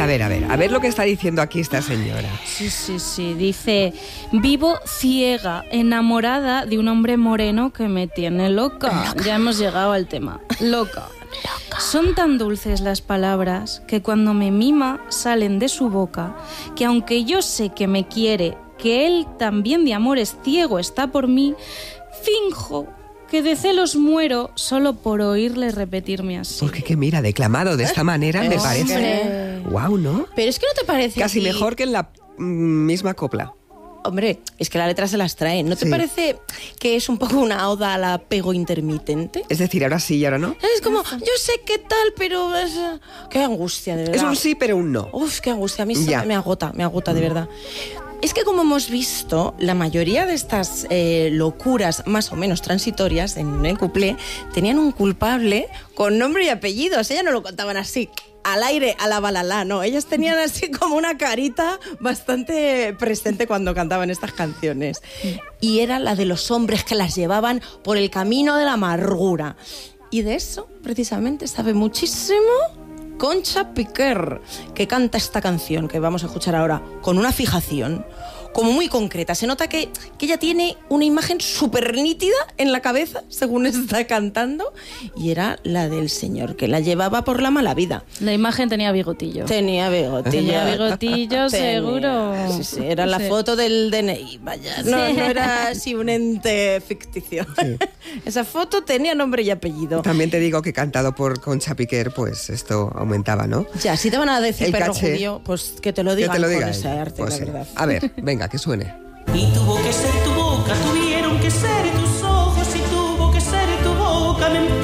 A ver lo que está diciendo aquí esta señora. Sí. Dice: vivo ciega, enamorada de un hombre moreno que me tiene loca. Ya hemos llegado al tema. Loca. Son tan dulces las palabras que cuando me mima salen de su boca, que aunque yo sé que me quiere, que él también de amores ciego está por mí, finjo que de celos muero solo por oírle repetirme así. Porque que mira, declamado de esta manera me parece... Guau, ¿no? Pero es que no te parece... Casi mejor que en la misma copla. Hombre, es que la letra se las trae. ¿No te parece que es un poco una oda al apego intermitente? Es decir, ahora sí y ahora no. Es como, yo sé qué tal, pero es... Qué angustia, de verdad. Es un sí, pero un no. Uf, qué angustia. A mí me agota, de verdad. Es que como hemos visto, la mayoría de estas locuras más o menos transitorias en el cuplé tenían un culpable con nombre y apellidos. Ellas no lo contaban así, al aire, a la balalá, no. Ellas tenían así como una carita bastante presente cuando cantaban estas canciones. Y era la de los hombres que las llevaban por el camino de la amargura. Y de eso, precisamente, sabe muchísimo Concha Piquer, que canta esta canción que vamos a escuchar ahora con una fijación como muy concreta. Se nota que ella tiene una imagen súper nítida en la cabeza según está cantando, y era la del señor que la llevaba por la mala vida. La imagen tenía bigotillo. Tenía bigotillo, seguro. Sí, era la foto del DNI, vaya. No era así un ente ficticio. Sí. Esa foto tenía nombre y apellido. También te digo que cantado por Concha Piquer, pues esto aumentaba, ¿no? Ya, si te van a decir el perro caché, judío, pues que te lo digan con ese arte, pues la verdad. A ver, venga, que suene. Y tuvo que ser tu boca, tuvieron que ser tus ojos, y tuvo que ser tu boca,